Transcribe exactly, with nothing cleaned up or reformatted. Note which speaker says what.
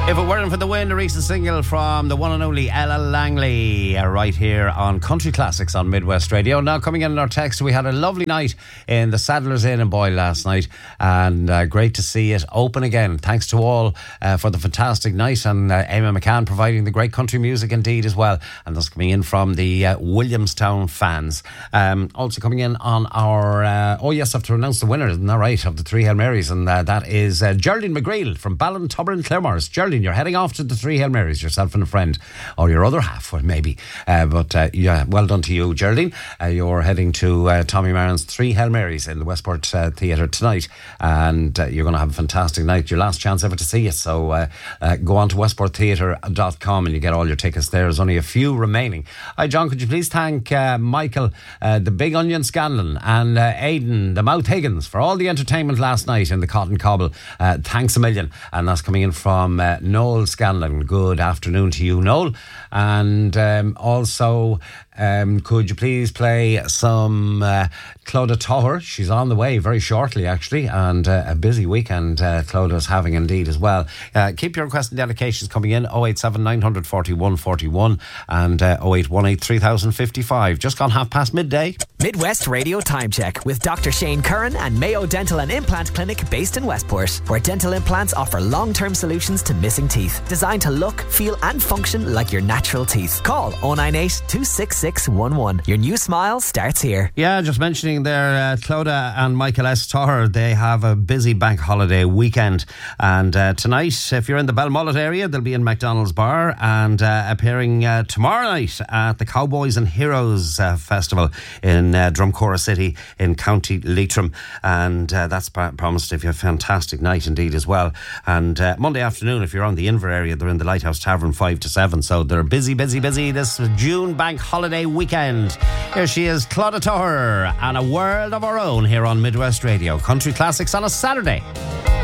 Speaker 1: If It Weren't for the Wind, a recent single from the one and only Ella Langley, uh, right here on Country Classics on Midwest Radio. Now, coming in our text, we had a lovely night in the Saddler's Inn in Boyle last night, and uh, great to see it open again. Thanks to all uh, for the fantastic night, and uh, Eamon McCann providing the great country music indeed as well. And that's coming in from the uh, Williamstown fans. Um, also coming in on our, uh, oh yes, I have to announce the winner, isn't that right, of the three Hail Marys, and uh, that is uh, Geraldine McGreal from Ballintubber, Claremorris. Geraldine, you're heading off to the three Hail Marys, yourself and a friend, or your other half, well, maybe. Uh, but uh, yeah, well done to you, Geraldine. Uh, you're heading to uh, Tommy Maron's three Hail Marys in the Westport uh, Theatre tonight, and uh, you're going to have a fantastic night. Your last chance ever to see it. So uh, uh, go on to westport theatre dot com and you get all your tickets there. There's only a few remaining. Hi, John, could you please thank uh, Michael, uh, the Big Onion Scanlon, and uh, Aidan, the Mouth Higgins, for all the entertainment last night in the Cotton Cobble. Uh, thanks a million. And that's coming in from uh, Noel Scanlon. Good afternoon to you, Noel. And um, also, um, could you please play some uh, Clodagh Toher? She's on the way very shortly, actually, and uh, a busy weekend uh, Clodagh is having indeed as well. Uh, keep your requests and dedications coming in. oh eight seven nine four one four one and uh, oh eight one eight three thousand fifty-five. Just gone half past midday.
Speaker 2: Midwest Radio Time Check with Doctor Shane Curran and Mayo Dental and Implant Clinic based in Westport, where dental implants offer long-term solutions to missing teeth, designed to look, feel and function like your natural teeth. Call oh nine eight, two six six one one. Your new smile starts here.
Speaker 1: Yeah, just mentioning there, uh, Clodagh and Michael S. Toher, they have a busy bank holiday weekend, and uh, tonight, if you're in the Belmullet area, they'll be in McDonald's Bar, and uh, appearing uh, tomorrow night at the Cowboys and Heroes uh, Festival in uh, Drumcora City in County Leitrim, and uh, that's p- promised to be a fantastic night indeed as well. And uh, Monday afternoon, if you're on the Inver area, they're in the Lighthouse Tavern five to seven, so they're busy, busy, busy this June bank holiday weekend. Here she is, Clodagh Toher, and A World of Our Own here on Midwest Radio. Country Classics on a Saturday.